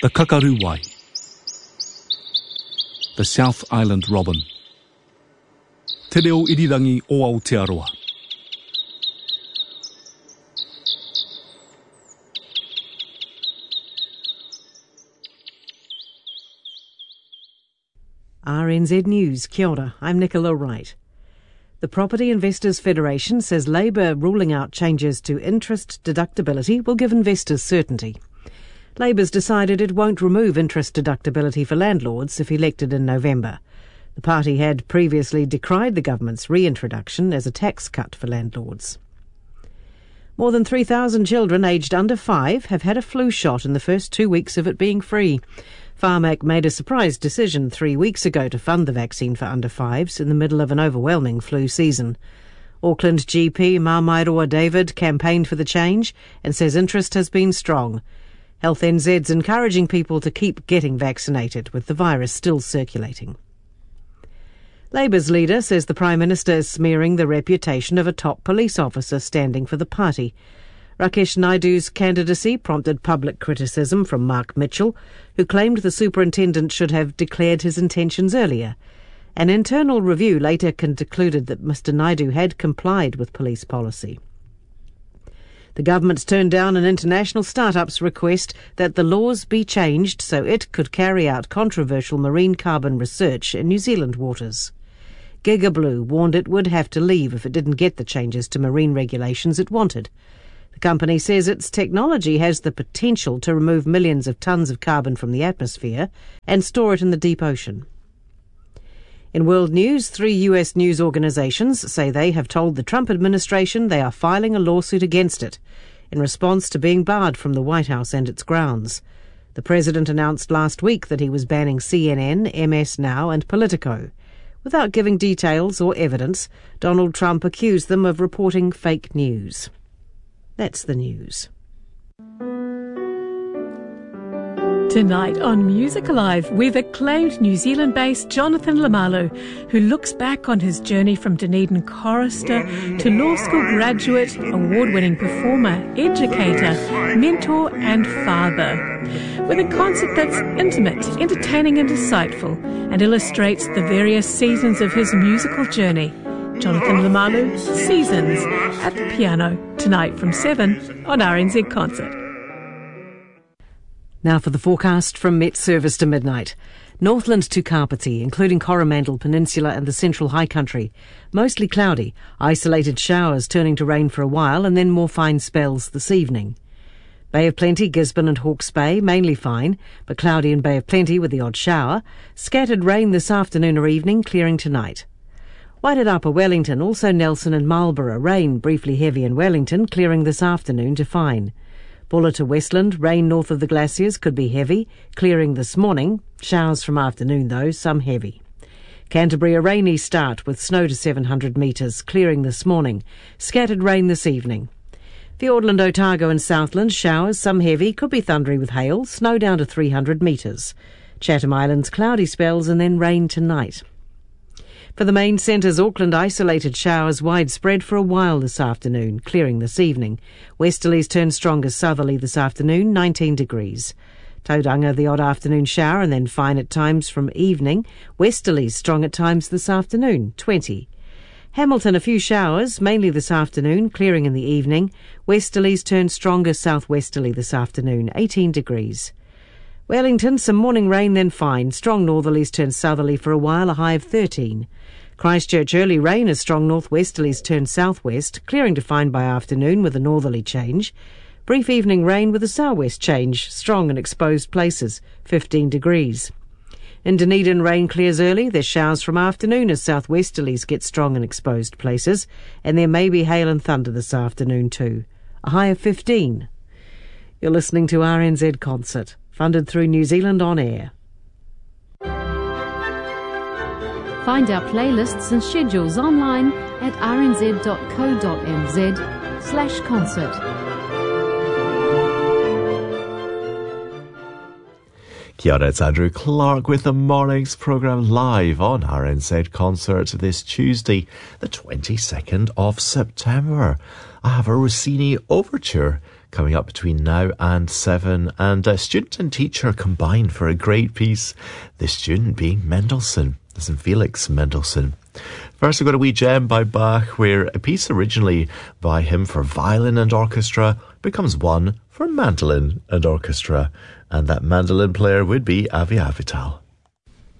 The kakaruwai, the South Island robin, te reo irirangi o Aotearoa. RNZ News, kia ora, I'm Nicola Wright. The Property Investors Federation says Labour ruling out changes to interest deductibility will give investors certainty. Labour's decided it won't remove interest deductibility for landlords if elected in November. The party had previously decried the government's reintroduction as a tax cut for landlords. More than 3,000 children aged under 5 have had a flu shot in the first 2 weeks of it being free. Pharmac made a surprise decision 3 weeks ago to fund the vaccine for under 5s in the middle of an overwhelming flu season. Auckland GP Maumaeroa David campaigned for the change and says interest has been strong. Health NZ's encouraging people to keep getting vaccinated with the virus still circulating. Labour's leader says the Prime Minister is smearing the reputation of a top police officer standing for the party. Rakesh Naidu's candidacy prompted public criticism from Mark Mitchell, who claimed the superintendent should have declared his intentions earlier. An internal review later concluded that Mr Naidu had complied with police policy. The government's turned down an international startup's request that the laws be changed so it could carry out controversial marine carbon research in New Zealand waters. Gigablue warned it would have to leave if it didn't get the changes to marine regulations it wanted. The company says its technology has the potential to remove millions of tons of carbon from the atmosphere and store it in the deep ocean. In world news, 3 US news organizations say they have told the Trump administration they are filing a lawsuit against it in response to being barred from the White House and its grounds. The president announced last week that he was banning CNN, MS Now and Politico. Without giving details or evidence, Donald Trump accused them of reporting fake news. That's the news. Tonight on Music Alive, we've acclaimed New Zealand-based Jonathan Lamalu, who looks back on his journey from Dunedin chorister to law school graduate, award-winning performer, educator, mentor and father. With a concert that's intimate, entertaining and insightful, and illustrates the various seasons of his musical journey. Jonathan Lamalu, Seasons, at the piano, tonight from 7 on RNZ Concert. Now for the forecast from Met Service to midnight. Northland to Kapiti, including Coromandel Peninsula and the Central High Country. Mostly cloudy, isolated showers turning to rain for a while and then more fine spells this evening. Bay of Plenty, Gisborne and Hawke's Bay, mainly fine, but cloudy in Bay of Plenty with the odd shower. Scattered rain this afternoon or evening, clearing tonight. Whited Upper Wellington, also Nelson and Marlborough, rain briefly heavy in Wellington, clearing this afternoon to fine. Buller to Westland, rain north of the glaciers could be heavy, clearing this morning. Showers from afternoon though, some heavy. Canterbury, a rainy start with snow to 700 metres, clearing this morning. Scattered rain this evening. Fiordland, Otago and Southland, showers, some heavy, could be thundery with hail, snow down to 300 metres. Chatham Islands, cloudy spells and then rain tonight. For the main centres, Auckland, isolated showers widespread for a while this afternoon, clearing this evening. Westerlies turn stronger southerly this afternoon, 19 degrees. Tauranga, the odd afternoon shower and then fine at times from evening. Westerlies strong at times this afternoon, 20. Hamilton, a few showers, mainly this afternoon, clearing in the evening. Westerlies turn stronger southwesterly this afternoon, 18 degrees. Wellington, some morning rain then fine. Strong northerlies turn southerly for a while, a high of 13. Christchurch, early rain as strong northwesterlies turn southwest, clearing to fine by afternoon with a northerly change. Brief evening rain with a southwest change, strong in exposed places, 15 degrees. In Dunedin, rain clears early. There's showers from afternoon as southwesterlies get strong in exposed places, and there may be hail and thunder this afternoon too, a high of 15. You're listening to RNZ Concert, funded through New Zealand On Air. Find our playlists and schedules online at rnz.co.nz/concert. Kia ora, it's Andrew Clark with the morning's programme live on RNZ Concert this Tuesday, the 22nd of September. I have a Rossini overture coming up between now and 7. And student and teacher combined for a great piece, the student being Mendelssohn. Listen, Felix Mendelssohn. First, we've got a wee gem by Bach, where a piece originally by him for violin and orchestra becomes one for mandolin and orchestra. And that mandolin player would be Avi Avital.